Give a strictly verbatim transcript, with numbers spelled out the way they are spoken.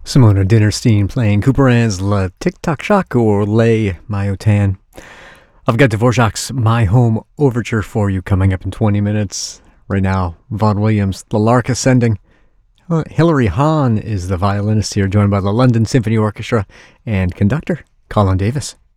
Simona Dinnerstein playing Couperin's Le Tic Tac Choc or Les Mayotan. I've got Dvorak's My Home Overture for you coming up in twenty minutes. Right now, Vaughan Williams, The Lark Ascending. Hilary Hahn is the violinist here, joined by the London Symphony Orchestra and conductor Colin Davis.